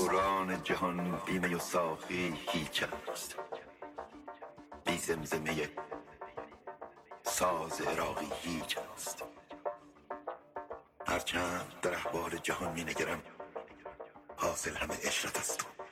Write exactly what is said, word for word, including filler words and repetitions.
دوران جهان بیمه و ساقی هیچ است، بی زمزمه ساز عراقی هیچ است. هرچند در احوال جهان می نگرم، حاصل همه عشرت است.